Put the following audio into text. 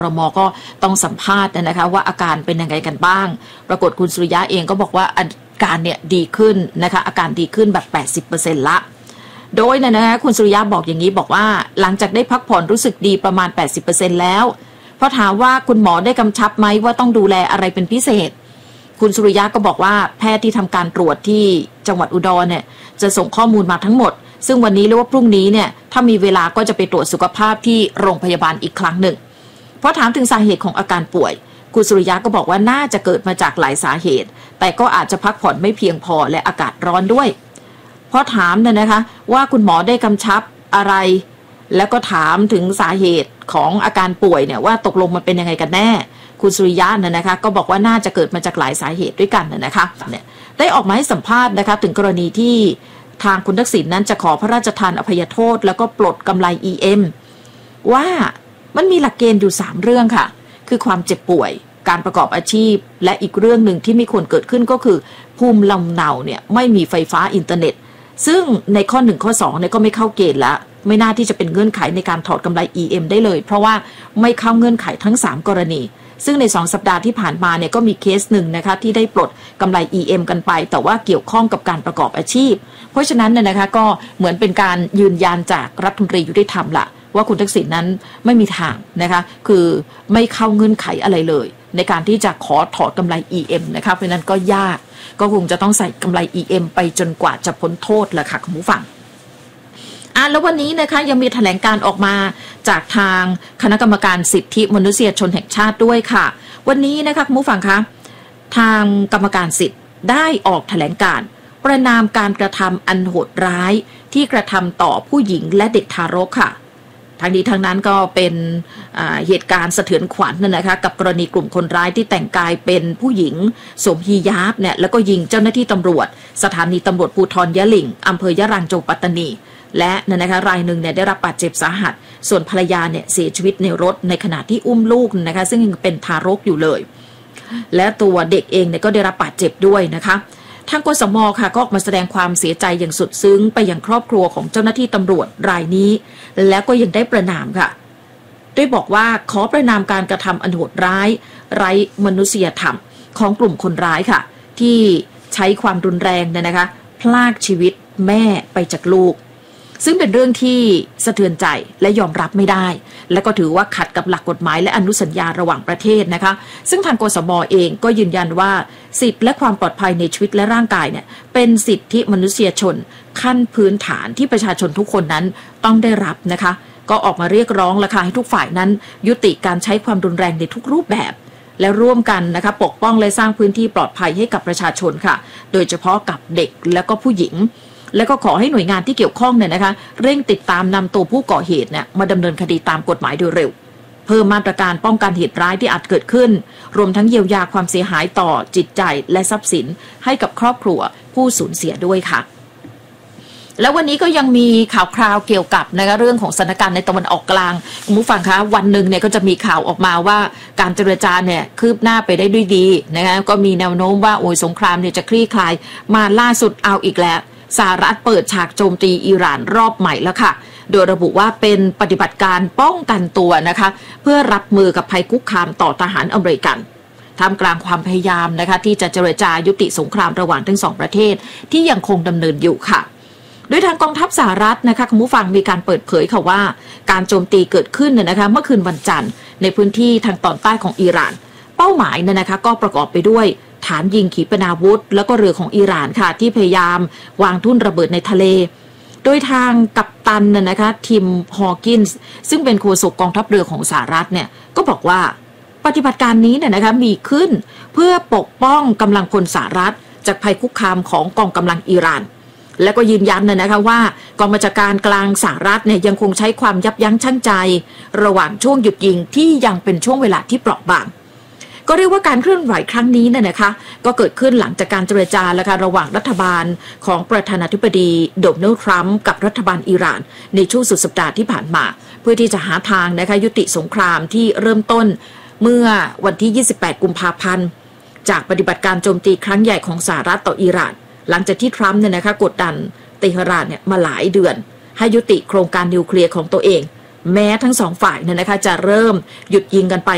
รม.ก็ต้องสัมภาษณ์นะคะว่าอาการเป็นยังไงกันบ้างปรากฏคุณสุริยะเองก็บอกว่าอาการเนี่ยดีขึ้นนะคะอาการดีขึ้นแบบ 80% ละโดยนะคะคุณสุริยะบอกอย่างนี้บอกว่าหลังจากได้พักผ่อนรู้สึกดีประมาณ 80% แล้วเพราะถามว่าคุณหมอได้กำชับไหมว่าต้องดูแลอะไรเป็นพิเศษคุณสุริยะก็บอกว่าแพทย์ที่ทำการตรวจที่จังหวัดอุดรเนี่ยจะส่งข้อมูลมาทั้งหมดซึ่งวันนี้หรือว่าพรุ่งนี้เนี่ยถ้ามีเวลาก็จะไปตรวจสุขภาพที่โรงพยาบาลอีกครั้งหนึ่งเพราะถามถึงสาเหตุของอาการป่วยคุณสุริยะก็บอกว่าน่าจะเกิดมาจากหลายสาเหตุแต่ก็อาจจะพักผ่อนไม่เพียงพอและอากาศร้อนด้วยเพราะถามเนี่ยนะคะว่าคุณหมอได้กำชับอะไรแล้วก็ถามถึงสาเหตุของอาการป่วยเนี่ยว่าตกลงมันเป็นยังไงกันแน่คุณสุริยะนะคะก็บอกว่าน่าจะเกิดมาจากหลายสาเหตุด้วยกันนะคะเนี่ยได้ออกมาให้สัมภาษณ์นะคะถึงกรณีที่ทางคุณทักษิณนั้นจะขอพระราชทานอภัยโทษแล้วก็ปลดกำไร EM ว่ามันมีหลักเกณฑ์อยู่3เรื่องค่ะคือความเจ็บป่วยการประกอบอาชีพและอีกเรื่องหนึ่งที่ไม่ควรเกิดขึ้นก็คือภูมิลำเนาเนี่ยไม่มีไฟฟ้าอินเทอร์เน็ตซึ่งในข้อ1ข้อ2เนี่ยก็ไม่เข้าเกณฑ์ละไม่น่าที่จะเป็นเงื่อนไขในการถอดกำไร EM ได้เลยเพราะว่าไม่เข้าเงื่อนไขทั้ง3กรณีซึ่งใน2สัปดาห์ที่ผ่านมาเนี่ยก็มีเคสหนึ่งนะคะที่ได้ปลดกำไร EM กันไปแต่ว่าเกี่ยวข้องกับการประกอบอาชีพเพราะฉะนั้นเนี่ยนะคะก็เหมือนเป็นการยืนยันจากรัฐมนตรียุติธรรมละว่าคุณทักษิณนั้นไม่มีทางนะคะคือไม่เข้าเงื่อนไขอะไรเลยในการที่จะขอถอดกำไร EM นะคะเพราะนั้นก็ยากก็คงจะต้องใส่กำไร EM ไปจนกว่าจะพ้นโทษแหละค่ะคุณผู้ฟังแล้ววันนี้นะคะยังมีแถลงการออกมาจากทางคณะกรรมการสิทธิมนุษยชนแห่งชาติด้วยค่ะวันนี้นะคะคุณผู้ฟังคะทางกรรมการสิทธิ์ได้ออกแถลงการประณามการกระทำอันโหดร้ายที่กระทำต่อผู้หญิงและเด็กทารกค่ะทางนี้ทางนั้นก็เป็นเหตุการณ์สะเทือนขวัญนะคะกับกรณีกลุ่มคนร้ายที่แต่งกายเป็นผู้หญิงสวมฮีญาบเนี่ยแล้วก็ยิงเจ้าหน้าที่ตำรวจสถานีตำรวจภูธรยะหลิ่งอำเภอยะรังจังหวัดปัตตานีและนะคะรายหนึ่งเนี่ยได้รับบาดเจ็บสาหัสส่วนภรรยาเนี่ยเสียชีวิตในรถในขณะที่อุ้มลูกนะคะซึ่งยังเป็นทารกอยู่เลยและตัวเด็กเองเนี่ยก็ได้รับบาดเจ็บด้วยนะคะทางกสม.ค่ะก็ออกมาแสดงความเสียใจอย่างสุดซึ้งไปยังครอบครัวของเจ้าหน้าที่ตำรวจรายนี้แล้วก็ยังได้ประณามค่ะด้วยบอกว่าขอประณามการกระทำอันโหดร้ายไร้มนุษยธรรมของกลุ่มคนร้ายค่ะที่ใช้ความรุนแรงนะคะพรากชีวิตแม่ไปจากลูกซึ่งเป็นเรื่องที่สะเทือนใจและยอมรับไม่ได้และก็ถือว่าขัดกับหลักกฎหมายและอนุสัญญาระหว่างประเทศนะคะซึ่งทางกสม.เองก็ยืนยันว่าสิทธิและความปลอดภัยในชีวิตและร่างกายเนี่ยเป็นสิทธิมนุษยชนขั้นพื้นฐานที่ประชาชนทุกคนนั้นต้องได้รับนะคะก็ออกมาเรียกร้องและให้ทุกฝ่ายนั้นยุติการใช้ความรุนแรงในทุกรูปแบบและร่วมกันนะคะปกป้องและสร้างพื้นที่ปลอดภัยให้กับประชาชนค่ะโดยเฉพาะกับเด็กและก็ผู้หญิงและก็ขอให้หน่วยงานที่เกี่ยวข้องเนี่ยนะคะเร่งติดตามนำตัวผู้ก่อเหตุเนี่ยมาดำเนินคดีตามกฎหมายโดยเร็วเพิ่มมาตรการป้องกันเหตุร้ายที่อาจเกิดขึ้นรวมทั้งเยียวยาความเสียหายต่อจิตใจและทรัพย์สินให้กับครอบครัวผู้สูญเสียด้วยค่ะแล้ววันนี้ก็ยังมีข่าวคราวเกี่ยวกับนะคะเรื่องของสถานการณ์ในตะวันออกกลางคุณผู้ฟังคะวันหนึ่งเนี่ยก็จะมีข่าวออกมาว่าการเจรจาเนี่ยคืบหน้าไปได้ด้วยดีนะคะก็มีแนวโน้มว่าสงครามเนี่ยจะคลี่คลายมาล่าสุดเอาอีกแล้วสหรัฐเปิดฉากโจมตีอิหร่านรอบใหม่แล้วค่ะโดยระบุว่าเป็นปฏิบัติการป้องกันตัวนะคะเพื่อรับมือกับภัยคุกคามต่อทหารอเมริกันท่ามกลางความพยายามนะคะที่จะเจรจายุติสงครามระหว่างทั้งสองประเทศที่ยังคงดำเนินอยู่ค่ะโดยทางกองทัพสหรัฐนะคะคุณผู้ฟังมีการเปิดเผยค่ะว่าการโจมตีเกิดขึ้นนะคะเมื่อคืนวันจันทร์ในพื้นที่ทางตอนใต้ของอิหร่านเป้าหมายนะคะก็ประกอบไปด้วยฐานยิงขีปนาวุธแล้วก็เรือของอิหร่านค่ะที่พยายามวางทุ่นระเบิดในทะเลโดยทางกัปตันนะคะทิมฮอว์กินส์ซึ่งเป็นโฆษกกองทัพเรือของสหรัฐเนี่ยก็บอกว่าปฏิบัติการนี้เนี่ยนะคะมีขึ้นเพื่อปกป้องกำลังพลสหรัฐจากภัยคุกคามของกองกำลังอิหร่านและก็ยืนยันนะคะว่ากองบัญชาการกลางสหรัฐเนี่ยยังคงใช้ความยับยั้งชั่งใจระหว่างช่วงหยุดยิงที่ยังเป็นช่วงเวลาที่เปราะบางก็เรียกว่าการเคลื่อนไหวครั้งนี้นะคะก็เกิดขึ้นหลังจากการเจรจาและการระหว่างรัฐบาลของประธานาธิบดีโดนัลด์ทรัมป์กับรัฐบาลอิหร่านในช่วงสุดสัปดาห์ที่ผ่านมาเพื่อที่จะหาทางนะคะยุติสงครามที่เริ่มต้นเมื่อวันที่28กุมภาพันธ์จากปฏิบัติการโจมตีครั้งใหญ่ของสหรัฐต่ออิหร่านหลังจากที่ทรัมป์เนี่ยนะคะกดดันเตหะรานเนี่ยมาหลายเดือนให้ยุติโครงการนิวเคลียร์ของตัวเองแม้ทั้งสองฝ่ายเนี่ยนะคะจะเริ่มหยุดยิงกันไป